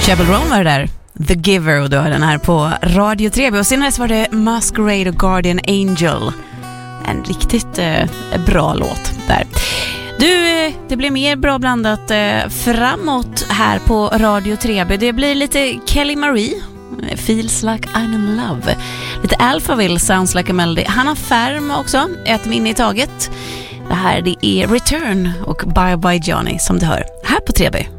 Chapel Roan var det där. The Giver, och du har den här på Radio 3. Och senare var det Masquerade och Guardian Angel. En riktigt bra låt där. Du, det blir mer bra blandat framåt här på Radio 3B. Det blir lite Kelly Marie, Feels Like I'm in Love. Lite Alphaville, Sounds Like a Melody. Hanna Färm också, ett minne i taget. Det här det är Return och Bye Bye Johnny som du hör här på 3B.